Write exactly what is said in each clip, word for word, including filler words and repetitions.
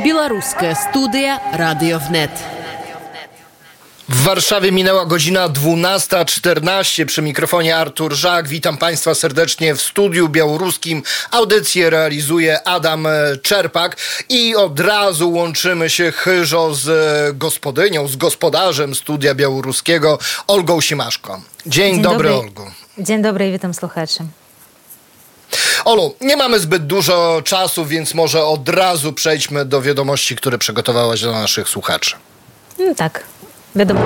Белорусская студия «Радио Вnet». W Warszawie minęła godzina dwunasta czternaście. Przy mikrofonie Artur Żak. Witam Państwa serdecznie w studiu białoruskim. Audycję realizuje Adam Czerpak i od razu łączymy się chyżo z gospodynią, z gospodarzem studia białoruskiego, Olgą Simaszko. Dzień, Dzień dobry, dobry, Olgu. Dzień dobry, witam słuchaczy. Olu, nie mamy zbyt dużo czasu, więc może od razu przejdźmy do wiadomości, które przygotowałaś dla naszych słuchaczy. No tak, wiadomo.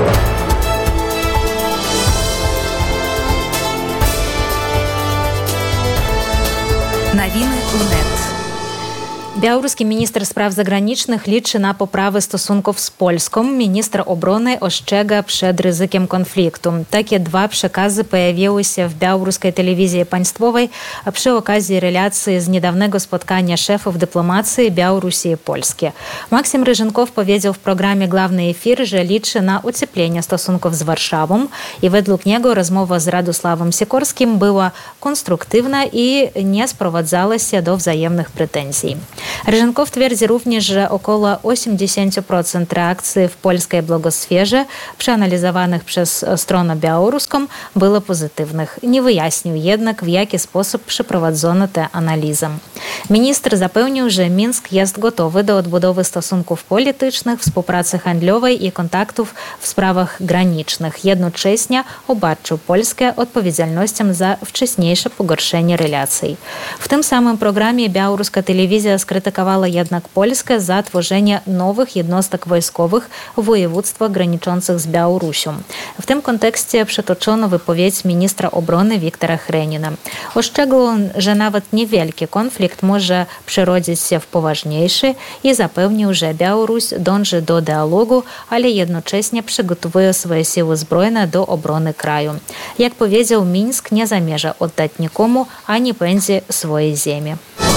Новины УНЕТ. Białoruski minister spraw zagranicznych liczy na poprawę stosunków z Polską. Minister obrony ostrzega przed ryzykiem konfliktu. Takie dwa przekazy pojawiły się w białoruskiej telewizji państwowej przy okazji relacji z niedawnego spotkania szefów dyplomacji Białorusi i Polski. Maksim Ryżynkow powiedział w programie Główny Efir, że liczy na ocieplenie stosunków z Warszawą i według niego rozmowa z Radosławem Sikorskim była konstruktywna i nie sprowadzała się do wzajemnych pretensji. Ryżynkow twierdzi również, że około osiemdziesiąt procent reakcji w polskiej blogosferze przeanalizowanych przez stronę białoruską było pozytywnych. Nie wyjaśnił jednak, w jaki sposób przeprowadzono tę analizę. Minister zapewnił, że Mińsk jest gotowy do odbudowy stosunków politycznych, współpracy handlowej i kontaktów w sprawach granicznych. Jednocześnie obarczył Polskę odpowiedzialnością za wcześniejsze pogorszenie relacji. W tym samym programie białoruska telewizja skrytykowała jednak Polskę za tworzenie nowych jednostek wojskowych w województwach graniczących z Białorusią. W tym kontekście przytoczono wypowiedź ministra obrony Wiktora Chrenina. Ostrzegł on, że nawet niewielki konflikt może przerodzić się w poważniejszy i zapewnił, że Białoruś dąży do dialogu, ale jednocześnie przygotowuje swoje siły zbrojne do obrony kraju. Jak powiedział, Mińsk nie zamierza oddać nikomu ani będzie swojej ziemi.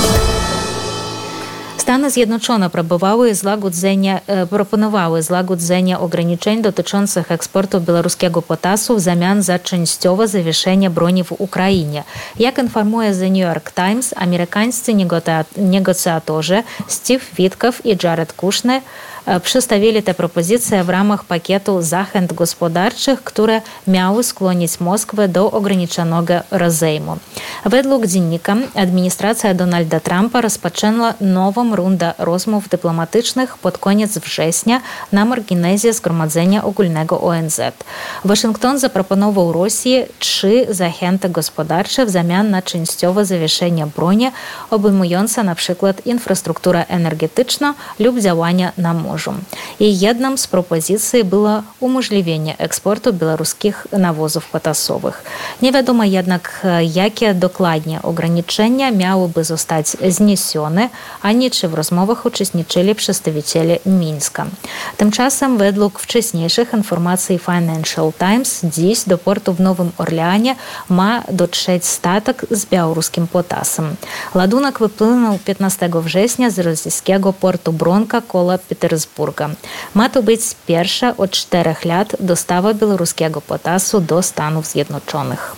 Stany Zjednoczone próbowały złagodzenia, proponowały złagodzenie ograniczeń dotyczących eksportu białoruskiego potasu w zamian za częściowe zawieszenie broni w Ukrainie. Jak informuje The New York Times, amerykańscy negocjatorzy Steve Witkow i Jared Kushner przedstawili te propozycje w ramach pakietu zachęt gospodarczych, które miały skłonić Moskwę do ograniczonego rozejmu. Według dziennika administracja Donalda Trumpa rozpoczęła nową rundę rozmów dyplomatycznych pod koniec września na marginesie Zgromadzenia Ogólnego O N Z. Waszyngton zaproponował Rosji trzy zachęty gospodarcze w zamian na częściowe zawieszenie broni, obejmujące np. infrastrukturę energetyczną lub działania na morzu. I jedną z propozycji było umożliwienie eksportu białoruskich nawozów potasowych. Nie wiadomo jednak, jakie dokładnie ograniczenia miałyby zostać zniesione, ani czy w rozmowach uczestniczyli przedstawiciele Mińska. Tymczasem według wcześniejszych informacji Financial Times dziś do portu w Nowym Orleanie ma dotrzeć statek z białoruskim potasem. Ładunek wypłynął piętnastego września z rosyjskiego portu Bronka koło Petersburga. Ma to być pierwsza od czterech lat dostawa białoruskiego potasu do Stanów Zjednoczonych.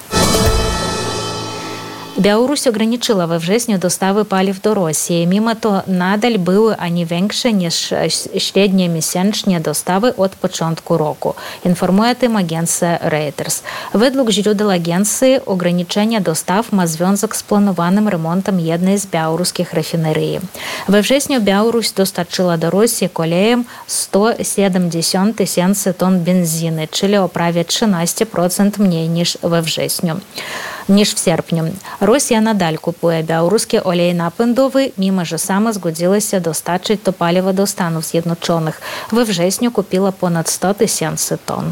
Białoruś ograniczyła we wrześniu dostawy paliw do Rosji. Mimo to nadal były oni większe niż średnie miesięcznie dostawy od początku roku, informuje o tym agencja Reuters. Według źródeł agencji ograniczenie dostaw ma związek z planowanym remontem jednej z białoruskich rafinerii. We wrześniu Białoruś dostarczyła do Rosji kolejem sto siedemdziesiąt tysięcy ton benzyny, czyli o prawie trzynaście procent mniej niż we wrześniu. niż w sierpniu. Rosja nadal kupuje białoruski olej napędowy, mimo że sama zgodziła się dostarczyć to paliwo do Stanów Zjednoczonych. We wrześniu kupiła ponad sto tysięcy ton.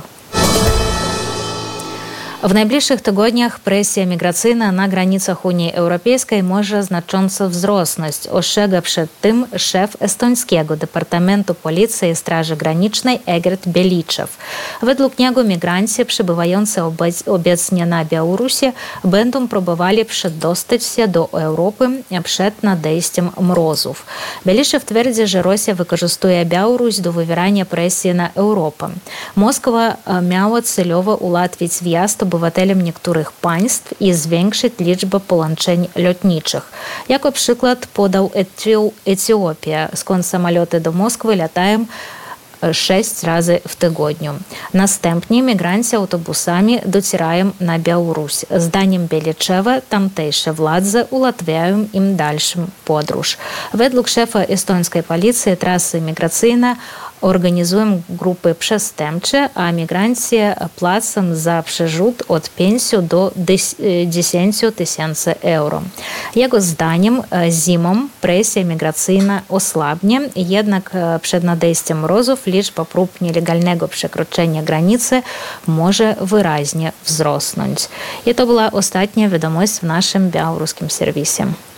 W najbliższych tygodniach presja migracyjna na granicach Unii Europejskiej może znacząco wzrosnąć, ostrzega przed tym szef estońskiego Departamentu Policji i Straży Granicznej Egert Beliczew. Według niego migranci przybywający obecnie na Białorusi będą próbowali przedostać się do Europy przed nadejściem mrozów. Beliczew twierdzi, że Rosja wykorzystuje Białoruś do wywierania presji na Europę. Moskwa miała celowo ułatwić wjazd obywatelom niektórych państw i zwiększyć liczbę połączeń lotniczych. Jako przykład podał Etiopię, skąd samoloty do Moskwy latają sześć razy w tygodniu. Następnie migranci autobusami docierają na Białoruś. Zdaniem Bieliczewa tamtejsze władze ułatwiają im dalszą podróż. Według szefa estońskiej policji trasy migracyjne organizują grupy przestępcze, a migranci płacą za przerzut od pięciu do dziesięciu tysięcy euro. Jego zdaniem zimą presja migracyjna osłabnie, jednak przed nadejściem mrozów liczba prób nielegalnego przekroczenia granicy może wyraźnie wzrosnąć. I to była ostatnia wiadomość w naszym białoruskim serwisie.